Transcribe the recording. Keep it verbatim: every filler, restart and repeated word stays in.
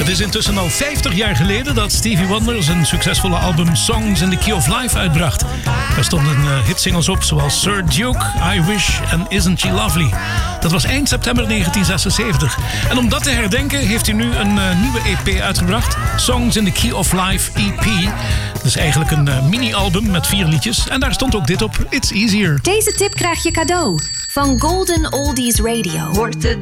Het is intussen al vijftig jaar geleden dat Stevie Wonder zijn succesvolle album Songs in the Key of Life uitbracht. Er stonden uh, hitsingles op zoals Sir Duke, I Wish en Isn't She Lovely. Dat was eind september negentien zesenzeventig. En om dat te herdenken heeft hij nu een uh, nieuwe E P uitgebracht. Songs in the Key of Life E P. Dat is eigenlijk een uh, mini-album met vier liedjes. En daar stond ook dit op, It's Easier. Deze tip krijg je cadeau van Golden Oldies Radio. Hoort de